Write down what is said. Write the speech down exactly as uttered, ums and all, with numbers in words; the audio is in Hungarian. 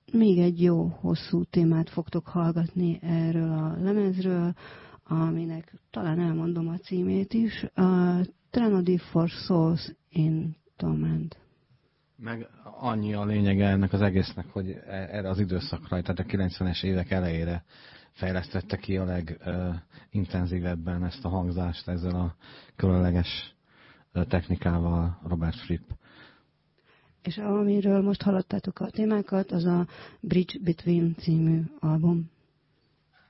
még egy jó hosszú témát fogtok hallgatni erről a lemezről, aminek talán elmondom a címét is, a Threnody for Souls in Torment. Meg annyi a lényege ennek az egésznek, hogy erre az időszakra, tehát a kilencvenes évek elejére fejlesztette ki a legintenzívebben ezt a hangzást ezzel a különleges technikával Robert Fripp. És amiről most hallottátok a témákat, az a Bridge Between című album.